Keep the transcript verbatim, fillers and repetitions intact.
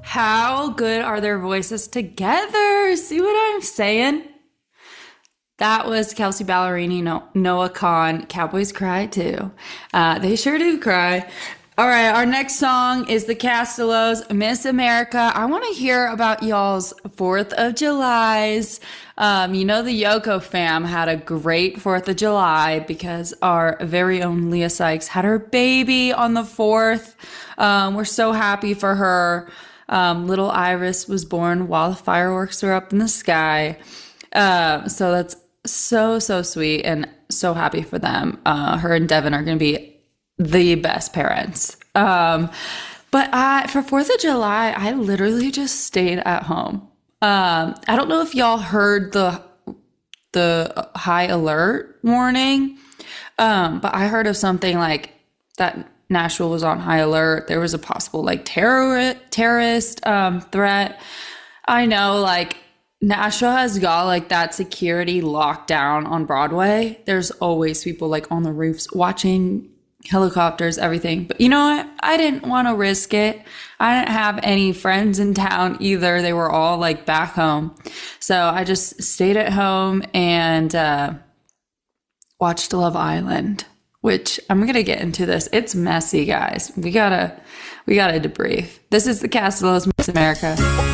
How good are their voices together? See what I'm saying? That was Kelsea Ballerini, no, Noah Kahan. Cowboys cry too. Uh, they sure do cry. All right, our next song is the Castellos, Miss America. I want to hear about y'all's fourth of Julys. Um, you know, the Yoko fam had a great fourth of July because our very own Leah Sykes had her baby on the fourth. Um, we're so happy for her. Um, little Iris was born while the fireworks were up in the sky. Uh, so that's so, so sweet and so happy for them. Uh, her and Devin are going to be the best parents. Um, but I, for fourth of July, I literally just stayed at home. Um, I don't know if y'all heard the, the high alert warning. Um, but I heard of something like that Nashville was on high alert. There was a possible like terror, terrorist, um, threat. I know like Nashville has got like that security lockdown on Broadway. There's always people like on the roofs watching helicopters, everything. But you know what? I didn't want to risk it. I didn't have any friends in town either. They were all like back home. So I just stayed at home and uh, watched Love Island, which I'm going to get into this. It's messy, guys. We gotta, we gotta debrief. This is the Castellos, Miss America.